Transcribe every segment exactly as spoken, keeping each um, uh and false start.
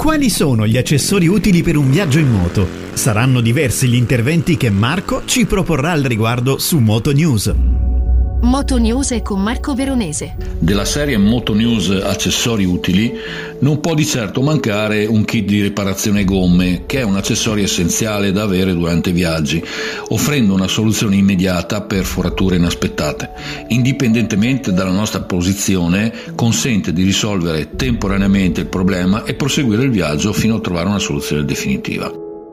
Quali sono gli accessori utili per un viaggio in moto? Saranno diversi gli interventi che Marco ci proporrà al riguardo su Moto News. Moto News è con Marco Veronese. Della serie Moto News accessori utili non può di certo mancare un kit di riparazione gomme, che è un accessorio essenziale da avere durante i viaggi, offrendo una soluzione immediata per forature inaspettate. Indipendentemente dalla nostra posizione, consente di risolvere temporaneamente il problema e proseguire il viaggio fino a trovare una soluzione definitiva.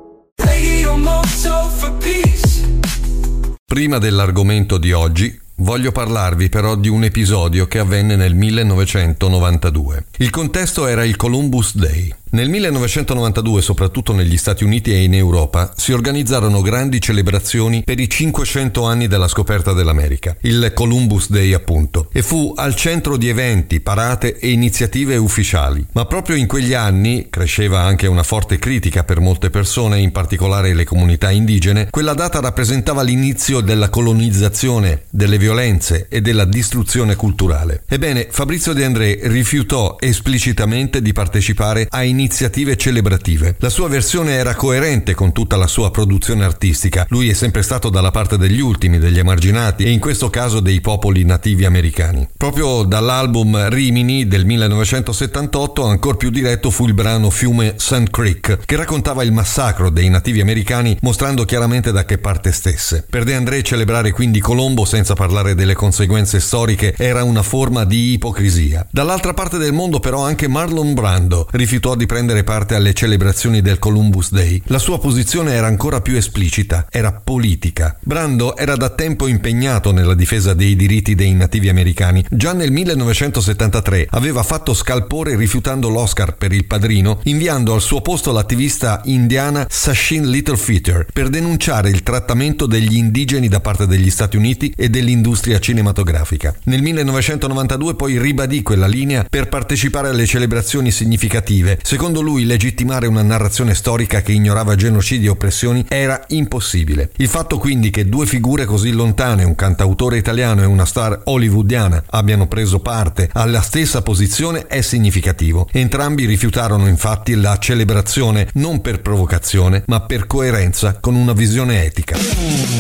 Prima dell'argomento di oggi, voglio parlarvi però di un episodio che avvenne nel millenovecentonovantadue. Il contesto era il Columbus Day. Nel millenovecentonovantadue, soprattutto negli Stati Uniti e in Europa, si organizzarono grandi celebrazioni per i cinquecento anni della scoperta dell'America, il Columbus Day appunto, e fu al centro di eventi, parate e iniziative ufficiali. Ma proprio in quegli anni cresceva anche una forte critica per molte persone, in particolare le comunità indigene. Quella data rappresentava l'inizio della colonizzazione, delle violenze e della distruzione culturale. Ebbene, Fabrizio De André rifiutò esplicitamente di partecipare a iniziative iniziative celebrative. La sua versione era coerente con tutta la sua produzione artistica. Lui è sempre stato dalla parte degli ultimi, degli emarginati e in questo caso dei popoli nativi americani. Proprio dall'album Rimini del millenovecentosettantotto, ancor più diretto fu il brano Fiume Sand Creek, che raccontava il massacro dei nativi americani, mostrando chiaramente da che parte stesse. Per De André celebrare quindi Colombo senza parlare delle conseguenze storiche era una forma di ipocrisia. Dall'altra parte del mondo però anche Marlon Brando rifiutò di prendere parte alle celebrazioni del Columbus Day. La sua posizione era ancora più esplicita, era politica. Brando era da tempo impegnato nella difesa dei diritti dei nativi americani. Già nel millenovecentosettantatré aveva fatto scalpore rifiutando l'Oscar per Il Padrino, inviando al suo posto l'attivista indiana Sachin Littlefeather per denunciare il trattamento degli indigeni da parte degli Stati Uniti e dell'industria cinematografica. Nel millenovecentonovantadue poi ribadì quella linea per partecipare alle celebrazioni significative. Secondo lui, legittimare una narrazione storica che ignorava genocidi e oppressioni era impossibile. Il fatto quindi che due figure così lontane, un cantautore italiano e una star hollywoodiana, abbiano preso parte alla stessa posizione è significativo. Entrambi rifiutarono infatti la celebrazione non per provocazione, ma per coerenza con una visione etica.